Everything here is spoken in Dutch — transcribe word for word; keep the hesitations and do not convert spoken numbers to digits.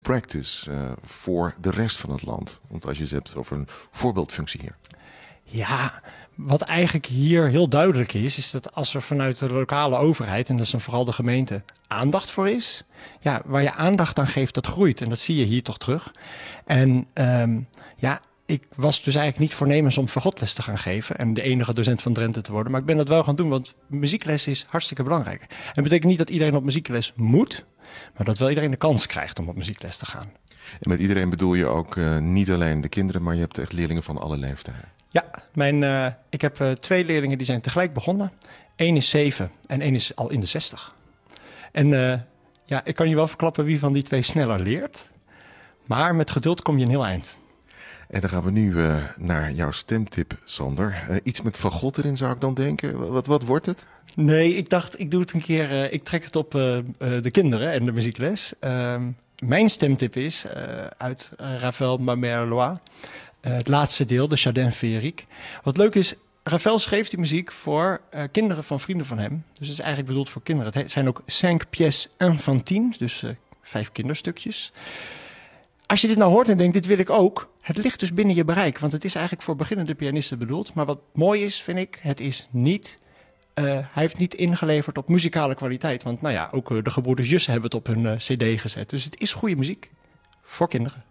practice uh, voor de rest van het land? Want als je het hebt over een voorbeeldfunctie hier. Ja, wat eigenlijk hier heel duidelijk is, is dat als er vanuit de lokale overheid, en dat is dan vooral de gemeente, aandacht voor is. Ja, waar je aandacht aan geeft, dat groeit. En dat zie je hier toch terug. En um, ja, ik was dus eigenlijk niet voornemens om fagotles te gaan geven en de enige docent van Drenthe te worden. Maar ik ben dat wel gaan doen, want muziekles is hartstikke belangrijk. En dat betekent niet dat iedereen op muziekles moet, maar dat wel iedereen de kans krijgt om op muziekles te gaan. En met iedereen bedoel je ook uh, niet alleen de kinderen, maar je hebt echt leerlingen van alle leeftijden. Ja, mijn, uh, ik heb uh, twee leerlingen die zijn tegelijk begonnen. Eén is zeven en één is al in de zestig. En uh, ja, ik kan je wel verklappen wie van die twee sneller leert. Maar met geduld kom je een heel eind. En dan gaan we nu uh, naar jouw stemtip, Sander. Uh, iets met fagot erin zou ik dan denken. Wat, wat wordt het? Nee, ik dacht, ik doe het een keer. Uh, ik trek het op uh, uh, de kinderen en de muziekles. Uh, mijn stemtip is uh, uit uh, Ravel Mamère-Lois. Uh, het laatste deel, de Jardin Féerique. Wat leuk is, Ravel schreef die muziek voor uh, kinderen van vrienden van hem. Dus het is eigenlijk bedoeld voor kinderen. Het zijn ook cinq pièces enfantines, dus uh, vijf kinderstukjes. Als je dit nou hoort en denkt, dit wil ik ook. Het ligt dus binnen je bereik, want het is eigenlijk voor beginnende pianisten bedoeld. Maar wat mooi is, vind ik, het is niet... Uh, hij heeft niet ingeleverd op muzikale kwaliteit. Want nou ja, ook uh, de gebroeders Jussen hebben het op hun uh, cd gezet. Dus het is goede muziek voor kinderen.